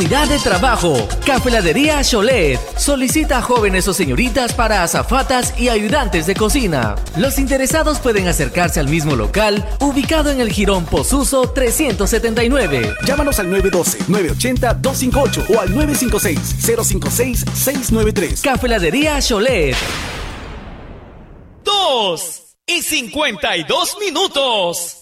De trabajo, Cafeladería Cholet solicita a jóvenes o señoritas para azafatas y ayudantes de cocina. Los interesados pueden acercarse al mismo local ubicado en el Jirón Posuso 379. Llámanos al 912-980-258 o al 956-056-693. Cafeladería Cholet. 2:52 minutos.